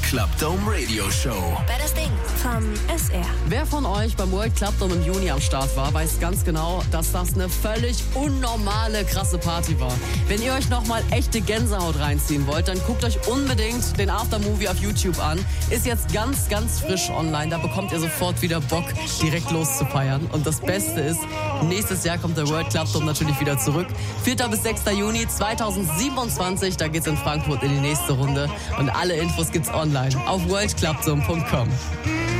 Club Dome Radio Show. Wer das Ding vom SR. Wer von euch beim World Club Dome im Juni am Start war, weiß ganz genau, dass das eine völlig unnormale, krasse Party war. Wenn ihr euch nochmal echte Gänsehaut reinziehen wollt, dann guckt euch unbedingt den Aftermovie auf YouTube an. Ist jetzt ganz, ganz frisch online. Da bekommt ihr sofort wieder Bock, direkt loszufeiern. Und das Beste ist, nächstes Jahr kommt der World Club Dome natürlich wieder zurück. 4. bis 6. Juni 2027, da geht's in Frankfurt in die nächste Runde. Und alle Infos gibt's online auf worldclubdome.com.